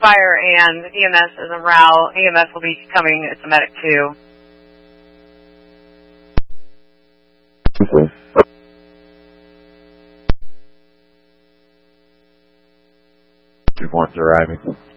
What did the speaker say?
fire and EMS is en route. EMS will be coming. It's a medic too. Okay. Two points arriving.